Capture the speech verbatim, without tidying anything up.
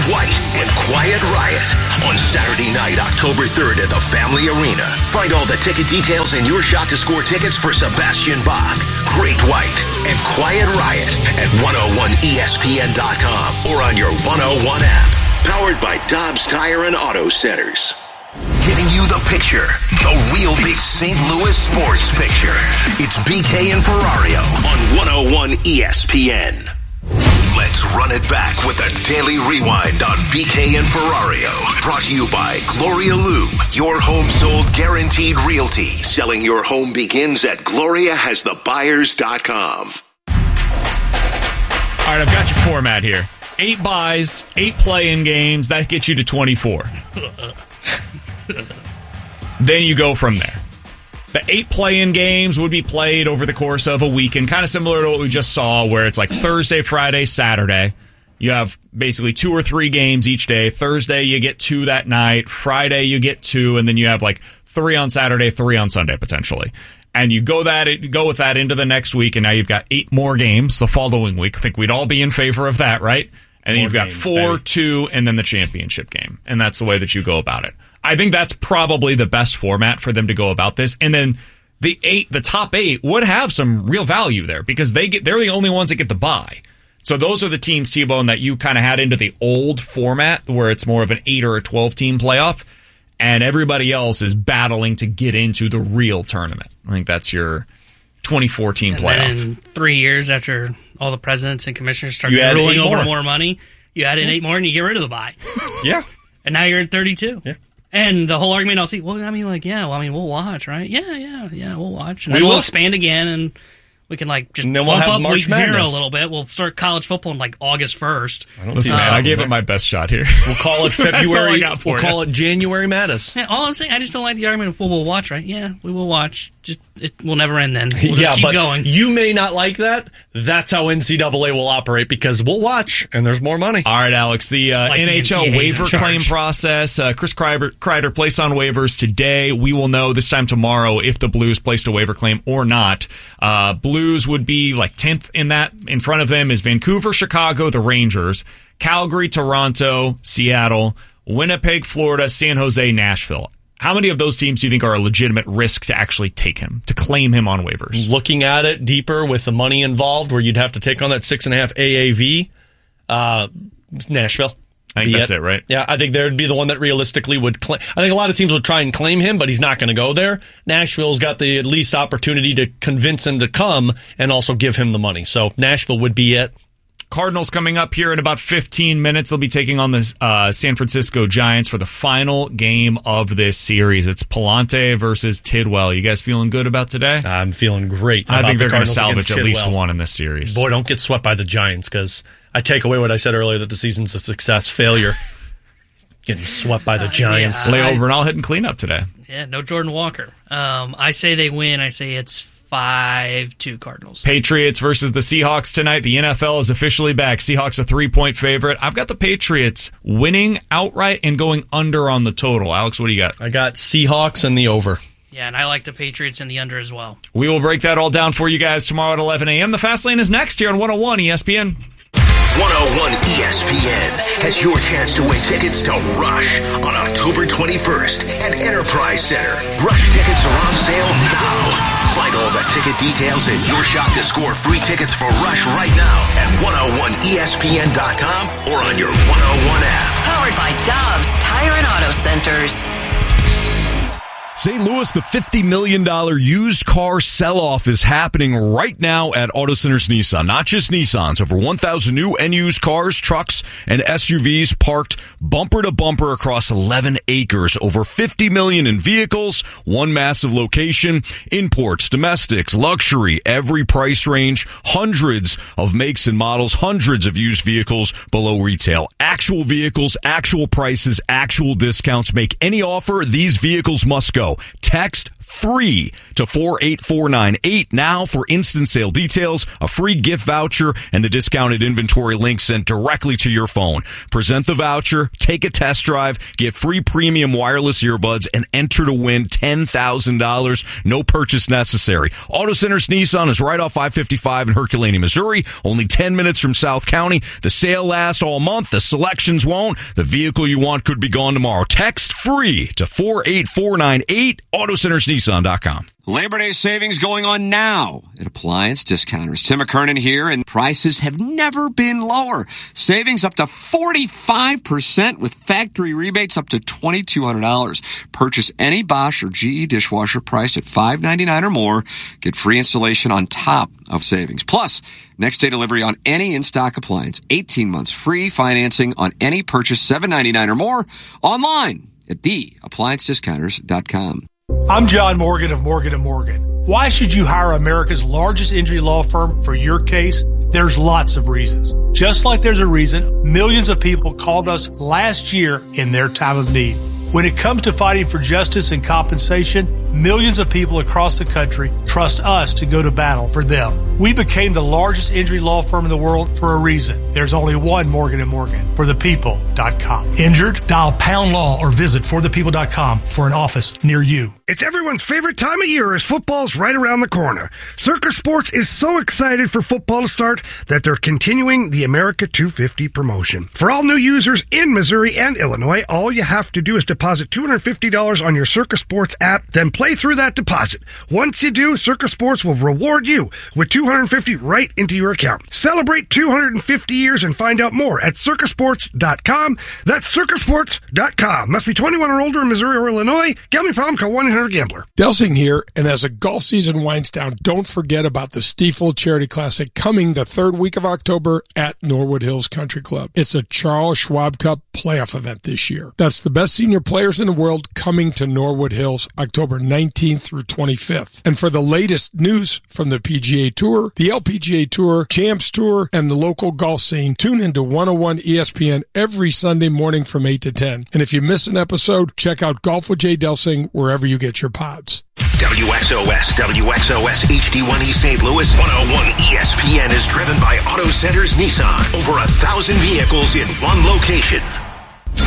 White and Quiet Riot on Saturday night, October third at the Family Arena. Find all the ticket details and your shot to score tickets for Sebastian Bach, Great White, and Quiet Riot at one oh one E S P N dot com or on your one oh one app. Powered by Dobbs Tire and Auto Centers. Giving you the picture, the real big Saint Louis sports picture. It's B K and Ferrario on one oh one E S P N. Let's run it back with a daily rewind on B K and Ferrario. Brought to you by Gloria Lou, your home sold guaranteed realty. Selling your home begins at gloria has the buyers dot com. All right, I've got your format here. Eight buys, eight play-in games. That gets you to twenty-four. Then you go from there. The eight play-in games would be played over the course of a weekend, kind of similar to what we just saw, where it's like Thursday, Friday, Saturday. You have basically two or three games each day. Thursday, you get two that night. Friday, you get two, and then you have like three on Saturday, three on Sunday, potentially. And you go that go with that into the next week, and now you've got eight more games the following week. I think we'd all be in favor of that, right? And then you've got four, two, and then the championship game. And that's the way that you go about it. I think that's probably the best format for them to go about this. And then the eight, the top eight would have some real value there because they get they're the only ones that get the bye. So those are the teams, T-Bone, that you kind of had into the old format where it's more of an eight or a twelve team playoff, and everybody else is battling to get into the real tournament. I think that's your twenty-four team playoff. And then in three years after all the presidents and commissioners started ruling over more. more money, you add in eight more and you get rid of the bye. Yeah. And now you're at thirty-two. Yeah. And the whole argument I'll see, well, I mean, like, yeah, well, I mean, we'll watch, right? Yeah, yeah, yeah, we'll watch. And then we we'll will. expand again, and we can, like, just and then bump we'll have up March week Madness. zero a little bit. We'll start college football on, like, August first. I don't Listen, see man, that. I gave it my best shot here. We'll call it That's all I February. got for We'll you. call it January Madness. Yeah, all I'm saying, I just don't like the argument of, well, we'll watch, right? Yeah, we will watch. Just it will never end then. We'll yeah, just keep but going. you may not like that. That's how N C double A will operate because we'll watch and there's more money. All right, Alex, the uh, Like N H L the N C A A's waiver in charge. claim process. Uh, Chris Kreider, Kreider placed on waivers today. We will know this time tomorrow if the Blues placed a waiver claim or not. Uh, Blues would be like tenth in that. In front of them is Vancouver, Chicago, the Rangers, Calgary, Toronto, Seattle, Winnipeg, Florida, San Jose, Nashville. How many of those teams do you think are a legitimate risk to actually take him, to claim him on waivers? Looking at it deeper with the money involved, where you'd have to take on that six and a half A A V, uh, Nashville. I think Be that's it, right? Yeah, I think there would be the one that realistically would claim. I think a lot of teams would try and claim him, but he's not going to go there. Nashville's got the at least opportunity to convince him to come and also give him the money. So Nashville would be it. Cardinals coming up here in about fifteen minutes. They'll be taking on the uh, San Francisco Giants for the final game of this series. It's Palante versus Tidwell. You guys feeling good about today? I'm feeling great. I about think the they're going to Cardinals salvage against at least Tidwell. one in this series. Boy, don't get swept by the Giants because I take away what I said earlier that the season's a success failure. Getting swept by the Giants. yeah. Leo I- Bernal hitting cleanup today. Yeah, no Jordan Walker. Um, I say they win. I say it's five two Cardinals. Patriots versus the Seahawks tonight. The N F L is officially back. Seahawks a three-point favorite. I've got the Patriots winning outright and going under on the total. Alex, what do you got? I got Seahawks and the over. Yeah, and I like the Patriots in the under as well. We will break that all down for you guys tomorrow at eleven a.m. The Fast Lane is next here on one oh one E S P N. one oh one E S P N has your chance to win tickets to Rush on October twenty-first at Enterprise Center. Rush tickets are on sale now. Find all the ticket details and your shot to score free tickets for Rush right now at one oh one E S P N dot com or on your one oh one app. Powered by Dobbs Tire and Auto Centers. Saint Louis, the fifty million dollars used car sell-off is happening right now at Auto Centers Nissan. Not just Nissans, over one thousand new and used cars, trucks, and S U Vs parked bumper to bumper across eleven acres. Over fifty million dollars in vehicles, one massive location, imports, domestics, luxury, every price range, hundreds of makes and models, hundreds of used vehicles below retail. Actual vehicles, actual prices, actual discounts. Make any offer, these vehicles must go. Text FREE to four eight four nine eight now for instant sale details, a free gift voucher, and the discounted inventory link sent directly to your phone. Present the voucher, take a test drive, get free premium wireless earbuds, and enter to win ten thousand dollars. No purchase necessary. Auto Centers Nissan is right off I fifty-five in Herculaneum, Missouri. Only ten minutes from South County. The sale lasts all month. The selections won't. The vehicle you want could be gone tomorrow. Text FREE to four eight four nine eight. Auto Centers Nissan dot com. Labor Day savings going on now at Appliance Discounters. Tim McKernan here, and prices have never been lower. Savings up to forty-five percent with factory rebates up to two thousand two hundred dollars. Purchase any Bosch or G E dishwasher priced at five ninety-nine or more. Get free installation on top of savings. Plus, next day delivery on any in-stock appliance. eighteen months free financing on any purchase, seven ninety-nine or more. Online at the appliance discounters dot com. I'm John Morgan of Morgan and Morgan. Why should you hire America's largest injury law firm for your case? There's lots of reasons. Just like there's a reason millions of people called us last year in their time of need. When it comes to fighting for justice and compensation, millions of people across the country trust us to go to battle for them. We became the largest injury law firm in the world for a reason. There's only one Morgan and Morgan, for the people dot com. Injured? Dial pound law or visit for the people dot com for an office near you. It's everyone's favorite time of year as football's right around the corner. Circa Sports is so excited for football to start that they're continuing the America two fifty promotion. For all new users in Missouri and Illinois, all you have to do is deposit two hundred fifty dollars on your Circa Sports app, then play through that deposit. Once you do, Circa Sports will reward you with two hundred fifty dollars right into your account. Celebrate two hundred fifty years and find out more at circa sports dot com. That's circa sports dot com. Must be twenty-one or older in Missouri or Illinois. Gambling problem? Call one eight hundred gambler. Delsing here, and as a golf season winds down, don't forget about the Stiefel Charity Classic coming the third week of October at Norwood Hills Country Club. It's a Charles Schwab Cup playoff event this year. That's the best senior players in the world coming to Norwood Hills October nineteenth through twenty-fifth. And for the latest news from the P G A Tour, the L P G A Tour, Champs Tour, and the local golf scene, tune into one oh one E S P N every Sunday morning from eight to ten. And if you miss an episode, check out Golf with Jay Delsing wherever you get your pods. W X O S, W X O S H D one E Saint Louis, one oh one E S P N is driven by Auto Centers Nissan. Over a thousand vehicles in one location.